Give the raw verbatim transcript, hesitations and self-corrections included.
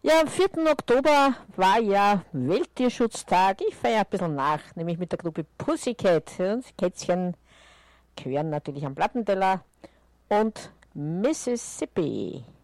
Ja, am vierten Oktober war ja Welttierschutztag. Ich feiere ein bisschen nach, nämlich mit der Gruppe Pussycat. Ja, Kätzchen gehören natürlich am Plattenteller. Und Mississippi.